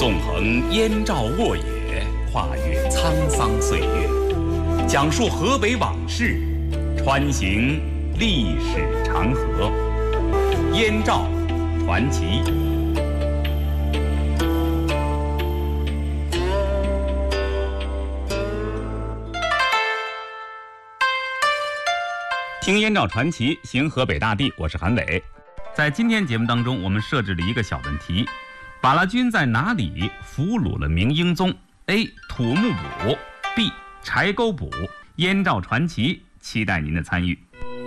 纵横燕赵沃野，跨越沧桑岁月，讲述河北往事，穿行历史长河。燕赵传奇。听燕赵传奇，行河北大地，我是韩伟。在今天节目当中，我们设置了一个小问题：瓦剌军在哪里俘虏了明英宗 ？A. 土木堡 ，B. 柴沟堡。燕赵传奇，期待您的参与。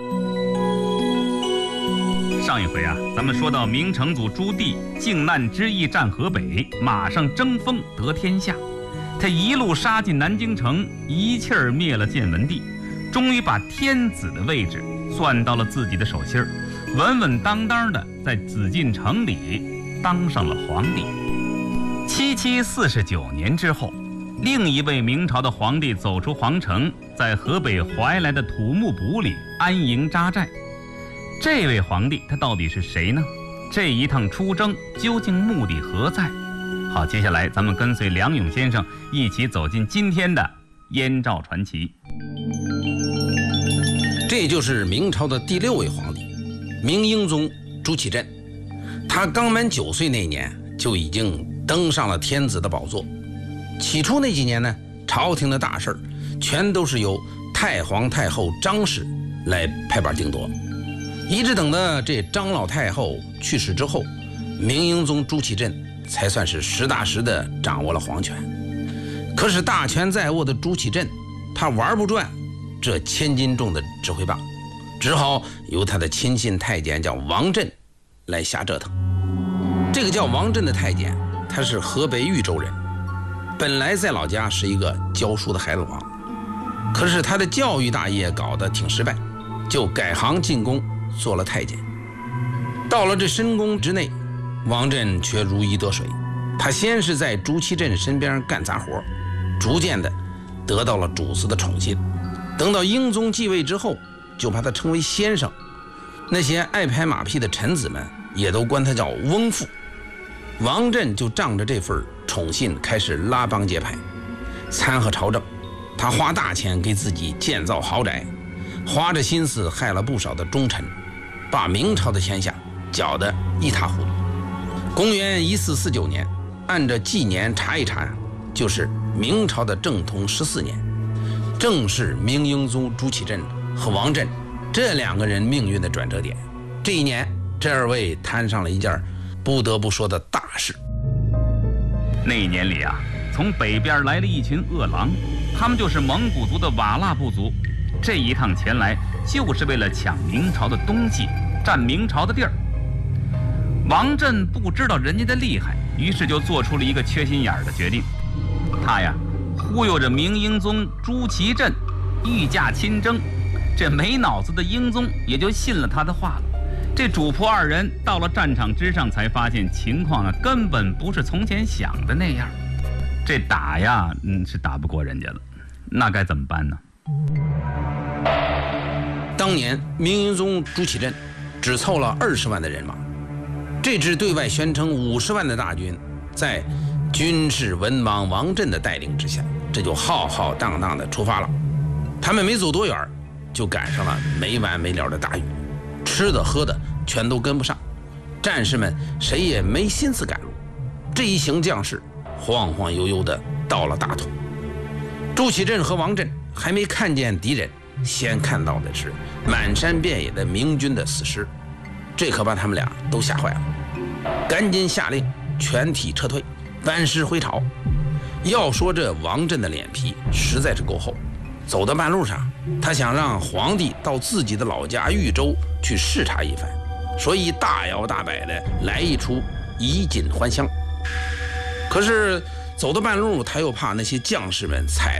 上一回啊，咱们说到明成祖朱棣靖难之役战河北，马上争锋得天下。他一路杀进南京城，一气儿灭了建文帝，终于把天子的位置攥到了自己的手心儿，稳稳当当的在紫禁城里当上了皇帝。749年之后，另一位明朝的皇帝走出皇城，在河北怀来的土木堡里安营扎寨。这位皇帝他到底是谁呢？这一趟出征究竟目的何在？好，接下来咱们跟随梁勇先生一起走进今天的燕赵传奇。 这就是明朝的第6位皇帝，明英宗朱祁镇。他刚满9岁那年就已经登上了天子的宝座。起初那几年呢，朝廷的大事全都是由太皇太后张氏来拍板定夺，一直等到这张老太后去世之后，明英宗朱祁镇才算是实打实的掌握了皇权。可是大权在握的朱祁镇，他玩不转这千斤重的指挥棒，只好由他的亲信太监叫王振来瞎折腾。这个叫王振的太监，他是河北豫州人，本来在老家是一个教书的孩子王，可是他的教育大业搞得挺失败，就改行进宫做了太监。到了这深宫之内，王振却如鱼得水。他先是在朱祁镇身边干杂活，逐渐的得到了主子的宠信。等到英宗继位之后，就把他称为先生。那些爱拍马屁的臣子们也都管他叫翁父。王振就仗着这份宠信开始拉帮结派，参和朝政。他花大钱给自己建造豪宅，花着心思害了不少的忠臣，把明朝的天下搅得一塌糊涂。公元1449年，按着纪年查一查，就是明朝的正统14年，正是明英宗朱祁镇和王振这2个人命运的转折点。这一年，这2位摊上了一件不得不说的大事。 那一年里啊，从北边来了一群恶狼，他们就是蒙古族的瓦剌部族。这一趟前来，就是为了抢明朝的东西，占明朝的地儿。王振不知道人家的厉害，于是就做出了一个缺心眼儿的决定。他呀，忽悠着明英宗朱祁镇御驾亲征，这没脑子的英宗也就信了他的话了。这主仆2人到了战场之上，才发现情况啊根本不是从前想的那样。这打呀，是打不过人家了，那该怎么办呢？ 当年明英宗朱祁镇只凑了20万的人马，这支对外宣称50万的大军，在军事文王王振的带领之下，这就浩浩荡荡的出发了。他们没走多远，就赶上了没完没了的大雨，吃的喝的全都跟不上，战士们谁也没心思赶路。这一行将士晃晃悠悠的到了大同。朱祁镇和王振还没看见敌人，先看到的是满山遍野的明军的死尸，这可把他们俩都吓坏了，赶紧下令全体撤退，班师回朝。要说这王振的脸皮实在是够厚，走到半路上，他想让皇帝到自己的老家豫州去视察一番，所以大摇大摆的来一出衣锦还乡。可是走到半路，他又怕那些将士们踩